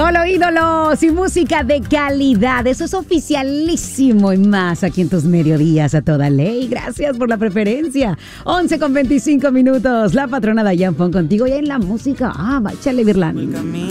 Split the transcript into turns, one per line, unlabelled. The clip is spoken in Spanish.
Solo ídolos y música de calidad. Eso es oficialísimo y más aquí en tus mediodías a toda ley. Gracias por la preferencia. 11:25. La patrona Dayan Pon contigo y en la música. Échale, Virlán.